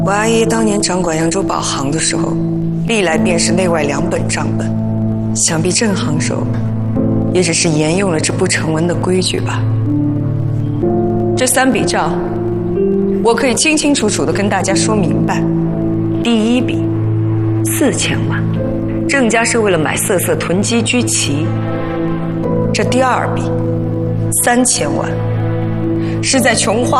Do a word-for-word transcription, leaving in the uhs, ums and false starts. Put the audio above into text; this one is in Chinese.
我阿爷当年掌管扬州宝行的时候，历来便是内外两本账本，想必郑行首也只是沿用了这不成文的规矩吧。这三笔账，我可以清清楚楚地跟大家说明白。第一笔，四千万，郑家是为了买瑟瑟囤积居奇；这第二笔，三千万，是在琼花